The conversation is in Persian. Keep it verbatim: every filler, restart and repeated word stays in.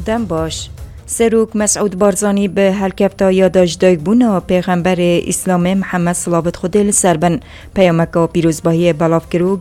دم باش. سروک مسعود بارزانی به هلکفتا یاداش دایک بونا پیغمبر اسلام محمد صلوات خدا لسر بن پیامک پیروزباهی بلاف کرو